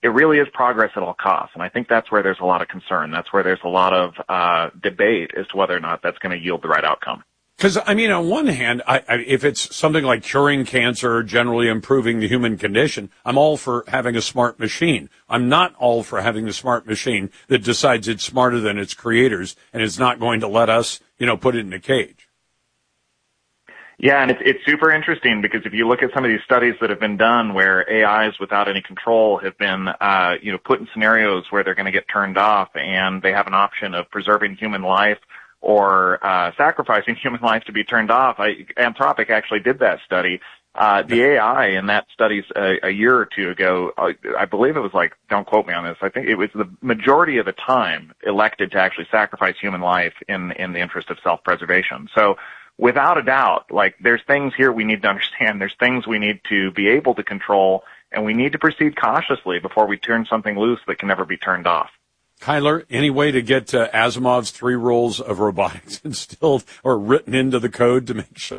it really is progress at all costs. And I think that's where there's a lot of concern. That's where there's a lot of debate as to whether or not that's going to yield the right outcome. Because, I mean, on one hand, if it's something like curing cancer or generally improving the human condition, I'm all for having a smart machine. I'm not all for having a smart machine that decides it's smarter than its creators and is not going to let us, put it in a cage. Yeah, and it's super interesting because if you look at some of these studies that have been done where AIs without any control have been, put in scenarios where they're going to get turned off and they have an option of preserving human life or sacrificing human life to be turned off. Anthropic actually did that study. The AI in that study a year or two ago, I believe it was don't quote me on this, I think it was the majority of the time elected to actually sacrifice human life in the interest of self-preservation. So without a doubt, there's things here we need to understand. There's things we need to be able to control, and we need to proceed cautiously before we turn something loose that can never be turned off. Kyler, any way to get Asimov's 3 rules of robotics instilled or written into the code to make sure?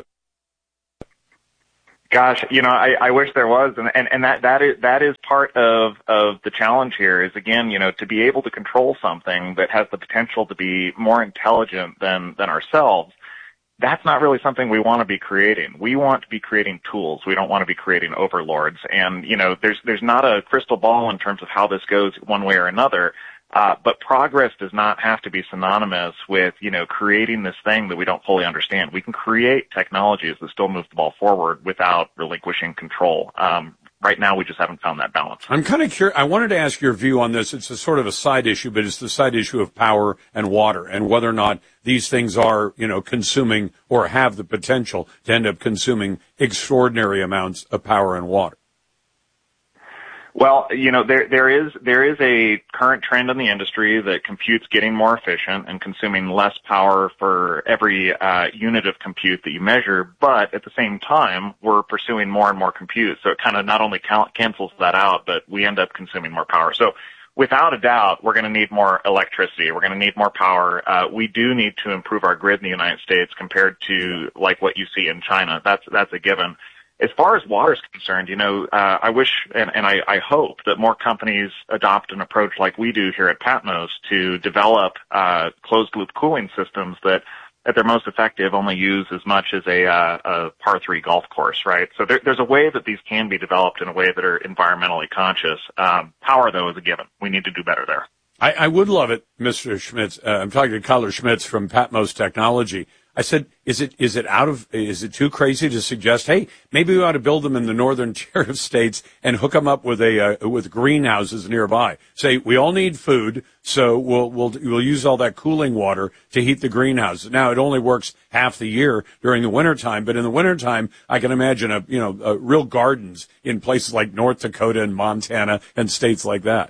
Gosh, I wish there was, and that is part of the challenge here is, again, to be able to control something that has the potential to be more intelligent than ourselves. That's not really something we want to be creating. We want to be creating tools. We don't want to be creating overlords. And, there's not a crystal ball in terms of how this goes one way or another. But progress does not have to be synonymous with, creating this thing that we don't fully understand. We can create technologies that still move the ball forward without relinquishing control. Right now, we just haven't found that balance. I'm kind of curious. I wanted to ask your view on this. It's a sort of a side issue, but it's the side issue of power and water and whether or not these things are, consuming or have the potential to end up extraordinary amounts of power and water. Well, there is a current trend in the industry that compute's getting more efficient and consuming less power for every unit of compute that you measure, but at the same time, we're pursuing more and more compute. So it kind of not only cancels that out, but we end up consuming more power. So without a doubt, we're going to need more electricity. We're going to need more power. We do need to improve our grid in the United States compared to what you see in China. That's a given. As far as water is concerned, I wish and I hope that more companies adopt an approach like we do here at Patmos to develop closed-loop cooling systems that, at their most effective, only use as much as a par 3 golf course, right? So there's a way that these can be developed in a way that are environmentally conscious. Power, though, is a given. We need to do better there. I would love it, Mr. Schmitz. I'm talking to Kyler Schmitz from Patmos Technology. I said, is it too crazy to suggest, hey, maybe we ought to build them in the northern tier of states and hook them up with greenhouses nearby? Say, we all need food, so we'll use all that cooling water to heat the greenhouses. Now, it only works half the year during the wintertime, but in the wintertime, I can imagine real gardens in places like North Dakota and Montana and states like that.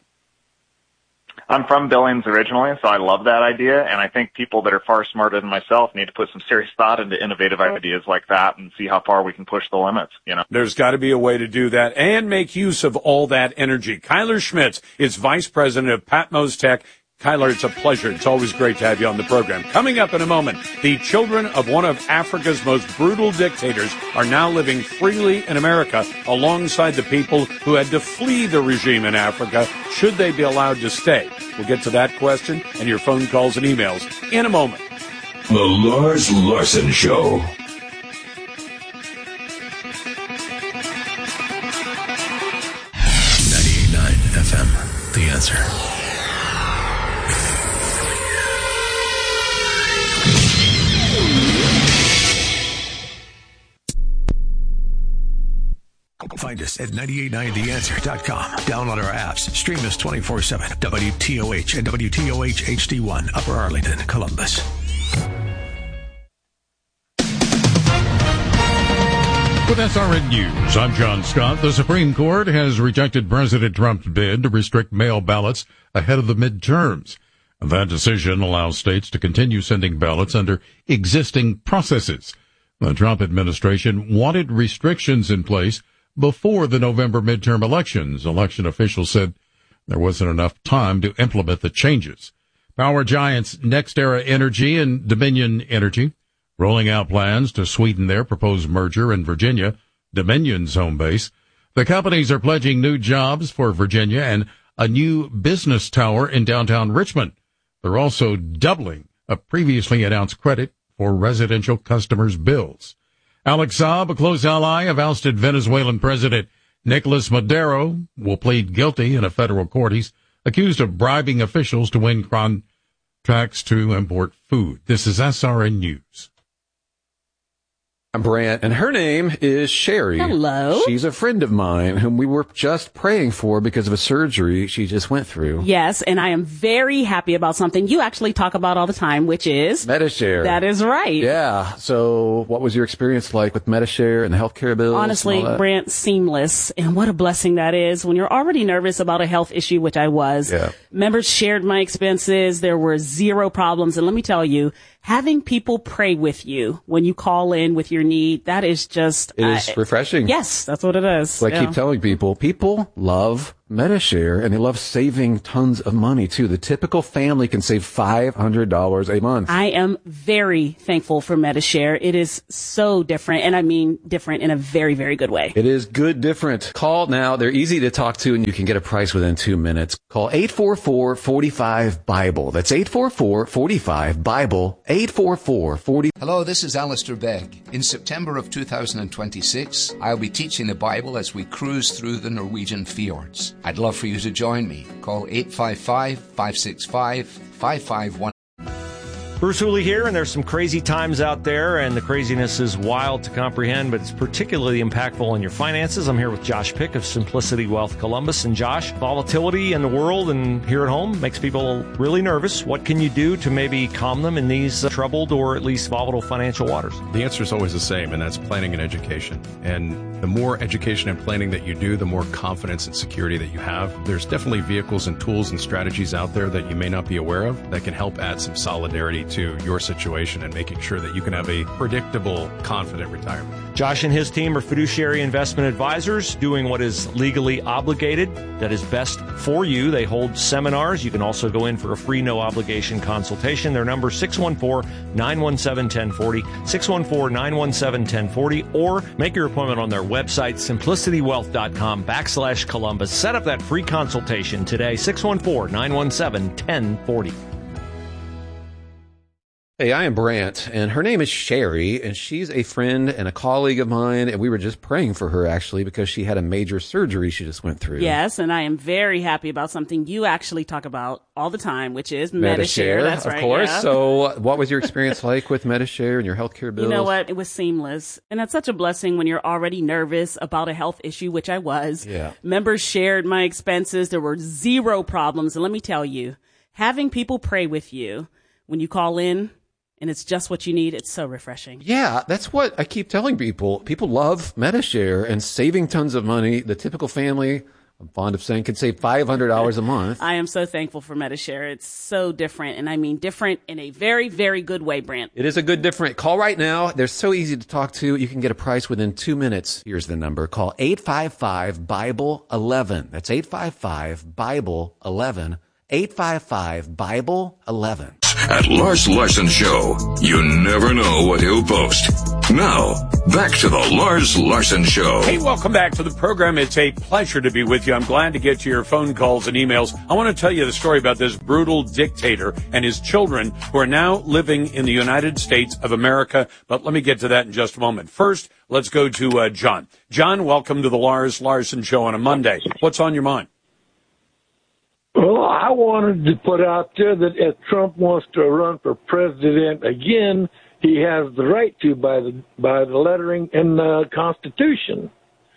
I'm from Billings originally, so I love that idea, and I think people that are far smarter than myself need to put some serious thought into innovative ideas like that and see how far we can push the limits, There's got to be a way to do that and make use of all that energy. Kyler Schmitz is Vice President of Patmos Tech. Kyler, it's a pleasure. It's always great to have you on the program. Coming up in a moment, the children of one of Africa's most brutal dictators are now living freely in America alongside the people who had to flee the regime in Africa. Should they be allowed to stay? We'll get to that question and your phone calls and emails in a moment. The Lars Larson Show. FM, The Answer. Find us at 989theanswer.com. Download our apps. Stream us 24/7. WTOH and WTOH HD1, Upper Arlington, Columbus. With SRN News, I'm John Scott. The Supreme Court has rejected President Trump's bid to restrict mail ballots ahead of the midterms. That decision allows states to continue sending ballots under existing processes. The Trump administration wanted restrictions in place before the November midterm elections. Election officials said there wasn't enough time to implement the changes. Power giants NextEra Energy and Dominion Energy rolling out plans to sweeten their proposed merger in Virginia, Dominion's home base. The companies are pledging new jobs for Virginia and a new business tower in downtown Richmond. They're also doubling a previously announced credit for residential customers' bills. Alex Saab, a close ally of ousted Venezuelan President Nicolas Maduro, will plead guilty in a federal court. He's accused of bribing officials to win contracts to import food. This is SRN News. I'm Brant, and her name is Sherry. Hello. She's a friend of mine whom we were just praying for because of a surgery she just went through. Yes, and I am very happy about something you actually talk about all the time, which is Medi-Share. That is right. Yeah. So what was your experience like with Medi-Share and the healthcare bills? Honestly, Brant, seamless. And what a blessing that is when you're already nervous about a health issue, which I was. Yeah. Members shared my expenses. There were zero problems. And let me tell you, having people pray with you when you call in with your need, that is just... It is refreshing. Yes, that's what it is. So I keep telling people love Medi-Share, and they love saving tons of money, too. The typical family can save $500 a month. I am very thankful for Medi-Share. It is so different, and I mean different in a very, very good way. It is good different. Call now. They're easy to talk to, and you can get a price within 2 minutes. Call 844-45-BIBLE. That's 844-45-BIBLE. 844-40. Hello, this is Alistair Begg. In September of 2026, I'll be teaching the Bible as we cruise through the Norwegian fjords. I'd love for you to join me. Call 855-565-5511. Bruce Hooley here, and there's some crazy times out there, and the craziness is wild to comprehend, but it's particularly impactful on your finances. I'm here with Josh Pick of Simplicity Wealth Columbus. And Josh, volatility in the world and here at home makes people really nervous. What can you do to maybe calm them in these troubled or at least volatile financial waters? The answer is always the same, and that's planning and education. And the more education and planning that you do, the more confidence and security that you have. There's definitely vehicles and tools and strategies out there that you may not be aware of that can help add some solidarity to your situation and making sure that you can have a predictable, confident retirement. Josh and his team are fiduciary investment advisors doing what is legally obligated that is best for you. They hold seminars. You can also go in for a free, no obligation consultation. Their number 614-917-1040, 614-917-1040, or make your appointment on their website, simplicitywealth.com/Columbus. Set up that free consultation today, 614-917-1040. Hey, I am Brant, and her name is Sherry, and she's a friend and a colleague of mine, and we were just praying for her, actually, because she had a major surgery she just went through. Yes, and I am very happy about something you actually talk about all the time, which is Medi-Share. That's right. Of course. Yeah. So what was your experience like with Medi-Share and your healthcare bills? You know what? It was seamless. And that's such a blessing when you're already nervous about a health issue, which I was. Yeah. Members shared my expenses. There were zero problems. And let me tell you, having people pray with you when you call in, and it's just what you need, it's so refreshing. Yeah, that's what I keep telling people. People love Medi-Share and saving tons of money. The typical family, I'm fond of saying, can save $500 a month. I am so thankful for Medi-Share. It's so different, and I mean different in a very, very good way, Brant. It is a good different. Call right now. They're so easy to talk to. You can get a price within 2 minutes. Here's the number. Call 855-BIBLE-11. That's 855-BIBLE-11. 855-BIBLE-11. At Lars Larson Show, you never know what he'll post. Now, back to the Lars Larson Show. Hey, welcome back to the program. It's a pleasure to be with you. I'm glad to get to your phone calls and emails. I want to tell you the story about this brutal dictator and his children who are now living in the United States of America. But let me get to that in just a moment. First, let's go to John. John, welcome to the Lars Larson Show on a Monday. What's on your mind? Well, I wanted to put out there that if Trump wants to run for president again, he has the right to by the lettering in the Constitution.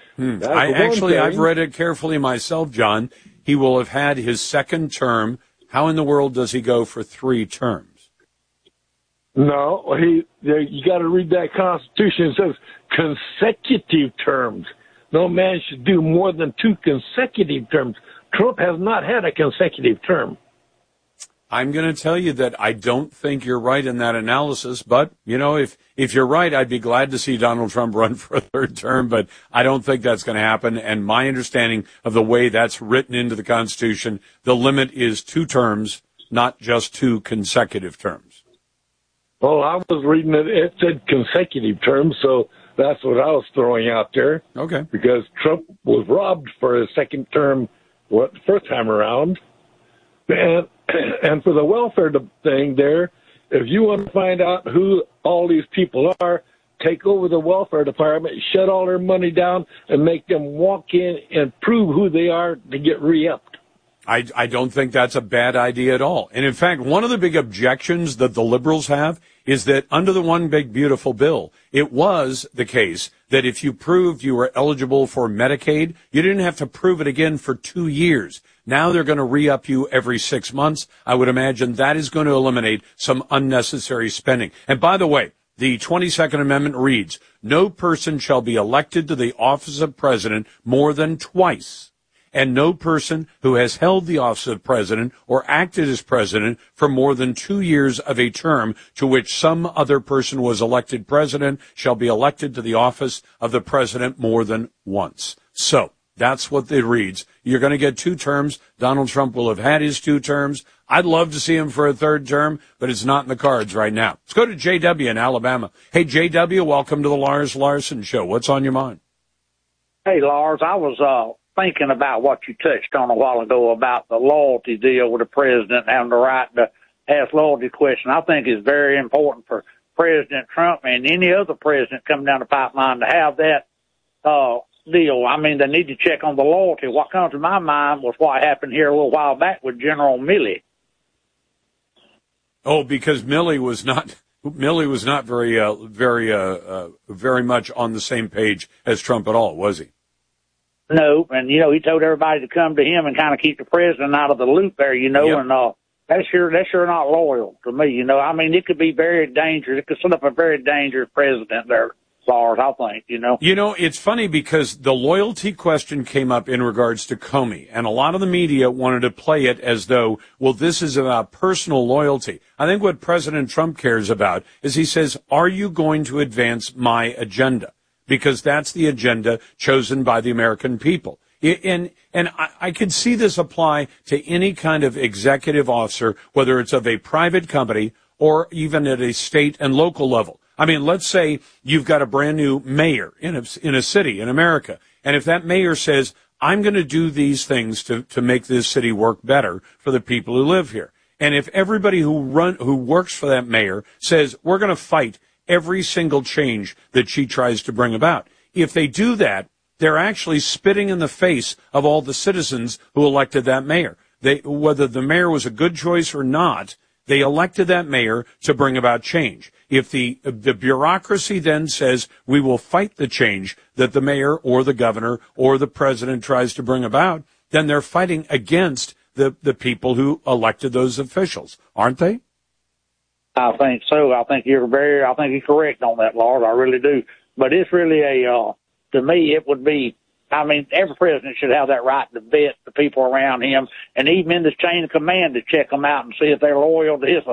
I've read it carefully myself, John. He will have had his second term. How in the world does he go for 3 terms? No, you got to read that Constitution. It says consecutive terms. No man should do more than 2 consecutive terms. Trump has not had a consecutive term. I'm going to tell you that I don't think you're right in that analysis, but, you know, if you're right, I'd be glad to see Donald Trump run for a 3rd term, but I don't think that's going to happen. And my understanding of the way that's written into the Constitution, the limit is 2 terms, not just 2 consecutive terms. Well, I was reading it. It said consecutive terms, so that's what I was throwing out there. Okay. Because Trump was robbed for his second term first time around. And for the welfare thing there, if you want to find out who all these people are, take over the welfare department, shut all their money down, and make them walk in and prove who they are to get re-upped. I don't think that's a bad idea at all. And in fact, one of the big objections that the liberals have is that under the One Big Beautiful Bill, it was the case that if you proved you were eligible for Medicaid, you didn't have to prove it again for 2 years. Now they're going to re-up you every 6 months. I would imagine that is going to eliminate some unnecessary spending. And by the way, the 22nd Amendment reads, no person shall be elected to the office of president more than twice, and no person who has held the office of president or acted as president for more than 2 years of a term to which some other person was elected president shall be elected to the office of the president more than once. So that's what it reads. You're going to get 2 terms. Donald Trump will have had his 2 terms. I'd love to see him for a 3rd term, but it's not in the cards right now. Let's go to JW in Alabama. Hey, JW, welcome to the Lars Larson Show. What's on your mind? Hey, Lars, I was thinking about what you touched on a while ago about the loyalty deal with the president having the right to ask loyalty questions. I think it's very important for President Trump and any other president coming down the pipeline to have that deal. I mean, they need to check on the loyalty. What comes to my mind was what happened here a little while back with General Milley. Oh, because Milley was not very much on the same page as Trump at all, was he? No, and, he told everybody to come to him and kind of keep the president out of the loop there, yep. And that's sure not loyal to me, I mean, it could be very dangerous. It could set up a very dangerous president there, Lars, I think, It's funny because the loyalty question came up in regards to Comey, and a lot of the media wanted to play it as though, well, this is about personal loyalty. I think what President Trump cares about is he says, are you going to advance my agenda? Because that's the agenda chosen by the American people. And I could see this apply to any kind of executive officer, whether it's of a private company or even at a state and local level. I mean, let's say you've got a brand new mayor in a city in America. And if that mayor says, I'm going to do these things to make this city work better for the people who live here. And if everybody who works for that mayor says, we're going to fight every single change that she tries to bring about. If they do that, they're actually spitting in the face of all the citizens who elected that mayor. Whether the mayor was a good choice or not, they elected that mayor to bring about change. If the bureaucracy then says we will fight the change that the mayor or the governor or the president tries to bring about, then they're fighting against the people who elected those officials, aren't they? I think so. I think you're correct on that, Lord. I really do. But it's really to me, it would be, I mean, every president should have that right to vet the people around him, and even in this chain of command to check them out and see if they're loyal to his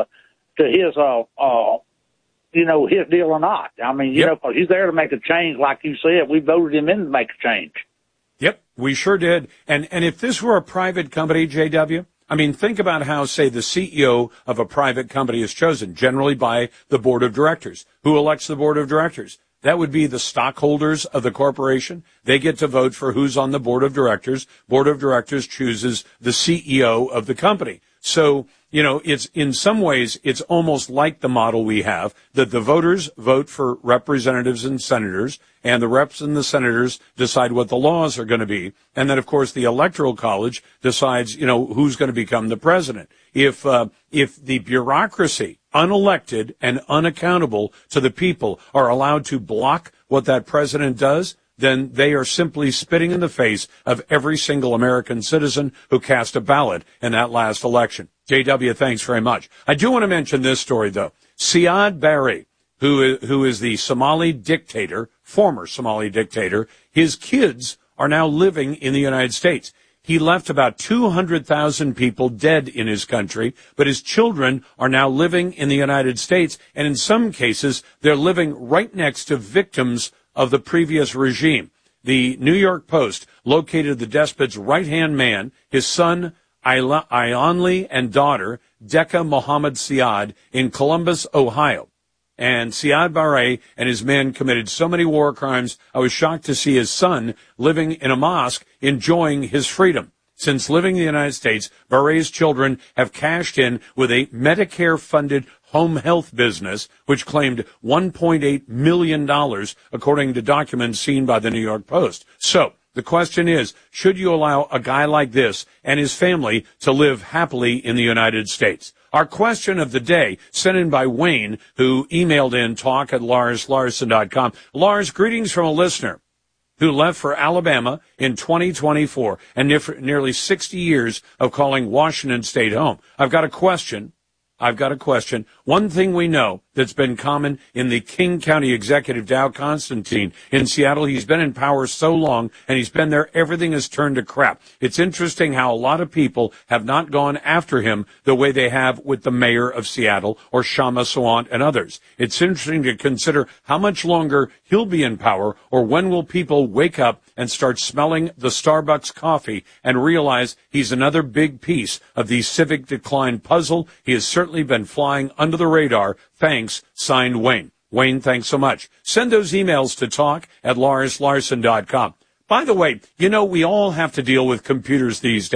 deal or not. I mean, because he's there to make a change, like you said. We voted him in to make a change. Yep, we sure did. And if this were a private company, JW, I mean, think about how, say, the CEO of a private company is chosen, generally by the board of directors. Who elects the board of directors? That would be the stockholders of the corporation. They get to vote for who's on the board of directors. Board of directors chooses the CEO of the company. So, it's in some ways, it's almost like the model we have, that the voters vote for representatives and senators, and the reps and the senators decide what the laws are going to be. And then, of course, the Electoral College decides, who's going to become the president. If the bureaucracy, unelected and unaccountable to the people, are allowed to block what that president does, then they are simply spitting in the face of every single American citizen who cast a ballot in that last election. JW, thanks very much. I do want to mention this story, though. Siad Barre, who is the Somali dictator, former Somali dictator, his kids are now living in the United States. He left about 200,000 people dead in his country, but his children are now living in the United States, and in some cases, they're living right next to victims of the previous regime. The New York Post located the despot's right-hand man, his son, Ionli, and daughter, Decca Mohammed Siad, in Columbus, Ohio. And Siad Barre and his men committed so many war crimes, I was shocked to see his son living in a mosque enjoying his freedom. since living in the United States, Barre's children have cashed in with a Medicare-funded home health business, which claimed $1.8 million, according to documents seen by the New York Post. So, the question is, should you allow a guy like this and his family to live happily in the United States? Our question of the day, sent in by Wayne, who emailed in talk@LarsLarson.com. Lars, greetings from a listener who left for Alabama in 2024 and nearly 60 years of calling Washington State home. I've got a question. One thing we know that's been common in the King County executive, Dow Constantine, in Seattle, he's been in power so long, and he's been there, everything has turned to crap. It's interesting how a lot of people have not gone after him the way they have with the mayor of Seattle or Shama Sawant and others. It's interesting to consider how much longer he'll be in power, or when will people wake up and start smelling the Starbucks coffee and realize he's another big piece of the civic decline puzzle. He has certainly been flying under the radar. Thanks, signed Wayne. Wayne, thanks so much. Send those emails to talk@LarsLarson.com. By the way, we all have to deal with computers these days.